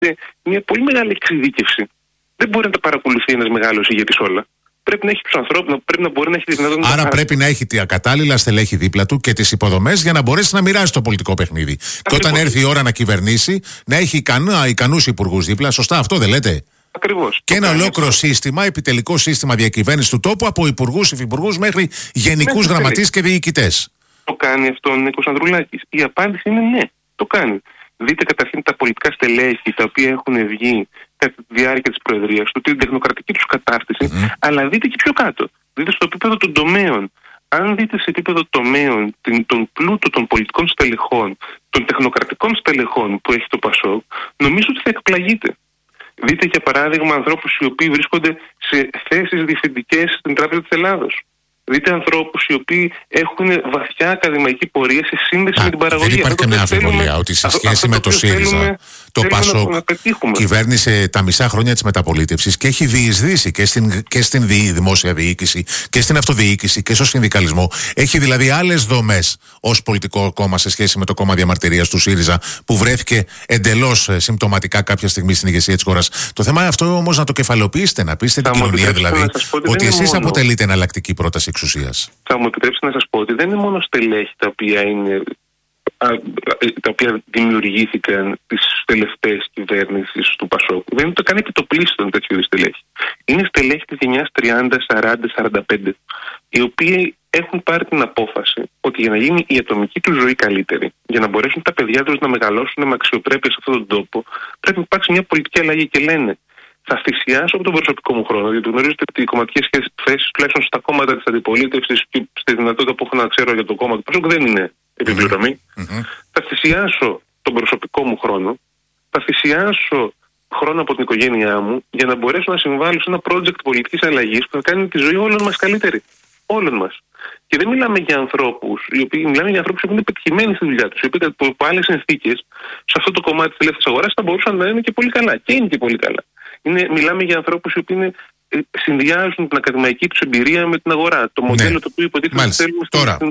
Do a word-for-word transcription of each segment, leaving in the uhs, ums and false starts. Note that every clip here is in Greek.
μια πολύ μεγάλη εξειδίκευση. Δεν μπορεί να τα παρακολουθεί ένας μεγάλος ηγέτης όλα. Πρέπει να έχει τους ανθρώπους, πρέπει να μπορεί να έχει τη δυνατότητα. Άρα πρέπει να έχει τα κατάλληλα στελέχη δίπλα του και τις υποδομές για να μπορέσει να μοιράσει το πολιτικό παιχνίδι. Ακριβώς. Και όταν έρθει η ώρα να κυβερνήσει, να έχει ικανά, ικανούς υπουργούς δίπλα. Σωστά, αυτό δεν λέτε? Ακριβώς. Και ένα ολόκληρο σύστημα, επιτελικό σύστημα διακυβέρνησης του τόπου, από υπουργούς, υφυπουργούς μέχρι γενικούς γραμματείς και διοικητές. Το κάνει αυτό ο Νίκος Ανδρουλάκης? Η απάντηση είναι ναι, το κάνει. Δείτε καταρχήν τα πολιτικά στελέχη τα οποία έχουν βγει κατά τη διάρκεια της Προεδρίας του, την τεχνοκρατική τους κατάρτιση, mm. αλλά δείτε και πιο κάτω. Δείτε στο επίπεδο των τομέων. Αν δείτε σε επίπεδο τομέων την, τον πλούτο των πολιτικών στελεχών, των τεχνοκρατικών στελεχών που έχει το ΠΑΣΟΚ, νομίζω ότι θα εκπλαγείτε. Δείτε για παράδειγμα ανθρώπους οι οποίοι βρίσκονται σε θέσεις διευθυντικές στην Τράπεζα της Ελλάδος. Δείτε ανθρώπους οι οποίοι έχουν βαθιά ακαδημαϊκή πορεία σε σύνδεση Α, με την παραγωγή. Δεν υπάρχει καμία αμφιβολία ότι σε σχέση αυτό, με το, το ΣΥΡΙΖΑ το ΠΑΣΟΚ κυβέρνησε τα μισά χρόνια της μεταπολίτευσης και έχει διεισδύσει και στην, και στην δημόσια διοίκηση και στην αυτοδιοίκηση και στο συνδικαλισμό. Έχει δηλαδή άλλες δομές ως πολιτικό κόμμα σε σχέση με το κόμμα διαμαρτυρίας του ΣΥΡΙΖΑ που βρέθηκε εντελώς συμπτωματικά κάποια στιγμή στην ηγεσία της χώρας. Το θέμα αυτό όμως να το κεφαλοποιήσετε, να πείστε την κοινωνία δηλαδή ότι εσείς αποτελείτε εναλλακτική πρόταση εξουσίας. Θα μου επιτρέψετε να σας πω ότι δεν είναι μόνο στελέχη τα οποία, είναι, τα οποία δημιουργήθηκαν τις τελευταίες κυβέρνησεις του ΠΑΣΟΚ. Δεν είναι το καν επιτοπλίστων τέτοιου στελέχη. Είναι στελέχη της γενιάς τριάντα, σαράντα, σαράντα πέντε, οι οποίοι έχουν πάρει την απόφαση ότι για να γίνει η ατομική του ζωή καλύτερη, για να μπορέσουν τα παιδιά τους να μεγαλώσουν με αξιοπρέπεια σε αυτόν τον τόπο, πρέπει να υπάρξει μια πολιτική αλλαγή και λένε: θα θυσιάσω από τον προσωπικό μου χρόνο, γιατί γνωρίζετε ότι οι κομματικές θέσεις, τουλάχιστον στα κόμματα της αντιπολίτευσης και στη δυνατότητα που έχω να ξέρω για το κόμμα του ΠΑΣΟΚ, δεν είναι επιπληρωμή. Mm-hmm. Θα θυσιάσω τον προσωπικό μου χρόνο, θα θυσιάσω χρόνο από την οικογένειά μου για να μπορέσω να συμβάλλω σε ένα project πολιτικής αλλαγής που θα κάνει τη ζωή όλων μας καλύτερη. Όλων μας. Και δεν μιλάμε για ανθρώπους, οι οποίοι, μιλάμε για ανθρώπους που είναι πετυχημένοι στη δουλειά τους, οι οποίοι από άλλες συνθήκες σε αυτό το κομμάτι της ελεύθερης αγοράς θα μπορούσαν να είναι και πολύ καλά. Και είναι και πολύ καλά. Είναι, μιλάμε για ανθρώπους οι οποίοι είναι, συνδυάζουν την ακαδημαϊκή τους εμπειρία με την αγορά. Το μοντέλο ναι. το οποίο υποτίθεται ότι θέλουμε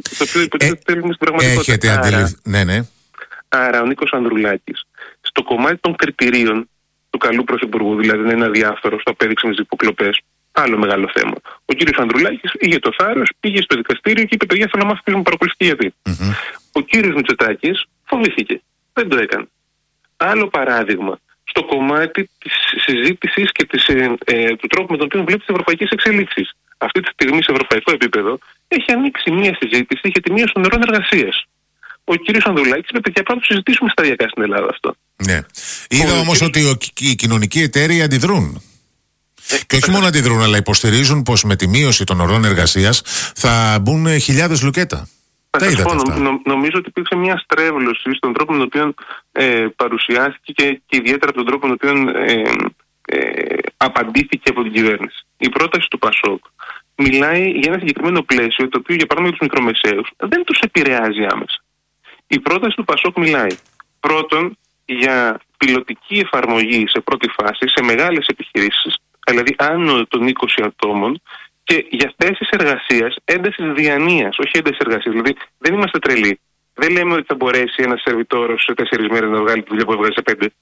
στην πραγματικότητα. Έχετε αντιληφθεί. Ναι, ναι. Άρα ο Νίκος Ανδρουλάκης στο κομμάτι των κριτηρίων του καλού πρωθυπουργού, δηλαδή να είναι αδιάφθορος, το απέδειξε με τις υποκλοπές. Άλλο μεγάλο θέμα. Ο κύριος Ανδρουλάκης είχε το θάρρος, πήγε στο δικαστήριο και είπε: παιδιά, θέλω να μάθω ποιος μου παρακολουθεί γιατί. Mm-hmm. Ο κύριος Μητσοτάκης φοβήθηκε. Δεν το έκανε. Άλλο παράδειγμα. Στο κομμάτι της συζήτησης και της, ε, ε, του τρόπου με τον οποίο βλέπει τις ευρωπαϊκές εξελίξεις. Αυτή τη στιγμή σε ευρωπαϊκό επίπεδο έχει ανοίξει μια συζήτηση για τη μείωση των ωρών εργασίας. Ο κύριος Ανδρουλάκης είπε: παιδιά, πρέπει να το συζητήσουμε σταδιακά στην Ελλάδα αυτό. Ναι. Είδα όμως κύριος... ότι οι κοινωνικοί εταίροι αντιδρούν. Ε, και όχι μόνο αντιδρούν, αλλά υποστηρίζουν πως με τη μείωση των ωρών εργασίας θα μπουν χιλιάδες λουκέτα. Νο, νο, νομίζω ότι υπήρξε μια στρέβλωση στον τρόπο με τον οποίο ε, παρουσιάστηκε και, και ιδιαίτερα από τον τρόπο με τον οποίο ε, ε, απαντήθηκε από την κυβέρνηση. Η πρόταση του ΠΑΣΟΚ μιλάει για ένα συγκεκριμένο πλαίσιο, το οποίο για παράδειγμα για τους μικρομεσαίους δεν τους επηρεάζει άμεσα. Η πρόταση του ΠΑΣΟΚ μιλάει πρώτον για πιλωτική εφαρμογή σε πρώτη φάση σε μεγάλες επιχειρήσεις, δηλαδή άνω των είκοσι ατόμων, και για θέσεις εργασίας έντασης διανοίας, όχι έντασης εργασίας. Δηλαδή δεν είμαστε τρελοί. Δεν λέμε ότι θα μπορέσει ένας σερβιτόρος σε τέσσερις μέρες να βγάλει τη δουλειά που έβγαλε σε πέντε.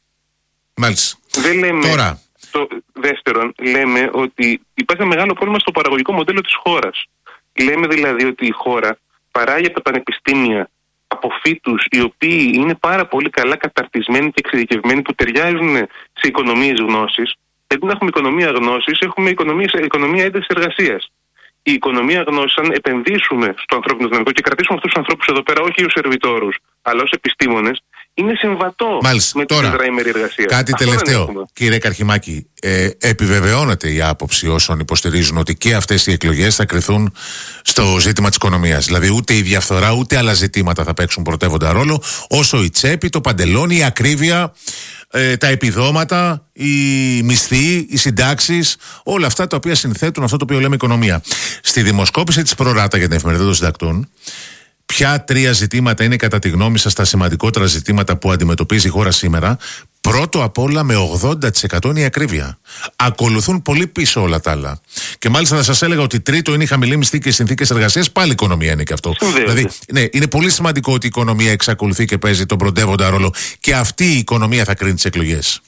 Μάλιστα. Δεν λέμε. Τώρα. Το δεύτερον, λέμε ότι υπάρχει ένα μεγάλο πρόβλημα στο παραγωγικό μοντέλο της χώρας. Λέμε δηλαδή ότι η χώρα παράγει από τα πανεπιστήμια αποφύτους οι οποίοι είναι πάρα πολύ καλά καταρτισμένοι και εξειδικευμένοι, που ταιριάζουν σε οικονομίες γνώσης. Γιατί να έχουμε οικονομία γνώσης, έχουμε οικονομία, οικονομία έντασης εργασίας. Η οικονομία γνώσης, αν επενδύσουμε στο ανθρώπινο δυναμικό και κρατήσουμε αυτούς τους ανθρώπους εδώ πέρα, όχι ως σερβιτόρους, αλλά ως επιστήμονες, είναι συμβατό. Μάλιστα. Με την τετραήμερη εργασία. Κάτι αυτό τελευταίο. Κύριε Καρχιμάκη, ε, επιβεβαιώνεται η άποψη όσων υποστηρίζουν ότι και αυτές οι εκλογές θα κριθούν στο ζήτημα της οικονομίας. Δηλαδή, ούτε η διαφθορά ούτε άλλα ζητήματα θα παίξουν πρωτεύοντα ρόλο, όσο η τσέπη, το παντελόνι, η ακρίβεια, ε, τα επιδόματα, οι μισθοί, οι συντάξεις, όλα αυτά τα οποία συνθέτουν αυτό το οποίο λέμε οικονομία. Στη δημοσκόπηση της Προράτα για την Εφημερίδα των Συντακτών, ποια τρία ζητήματα είναι κατά τη γνώμη σας τα σημαντικότερα ζητήματα που αντιμετωπίζει η χώρα σήμερα, πρώτο απ' όλα με ογδόντα τοις εκατό είναι η ακρίβεια. Ακολουθούν πολύ πίσω όλα τα άλλα. Και μάλιστα θα σας έλεγα ότι τρίτο είναι η χαμηλή μισθή και οι συνθήκες εργασίας. Πάλι η οικονομία είναι και αυτό. Δηλαδή, ναι, είναι πολύ σημαντικό ότι η οικονομία εξακολουθεί και παίζει τον πρωτεύοντα ρόλο και αυτή η οικονομία θα κρίνει τις εκλογές.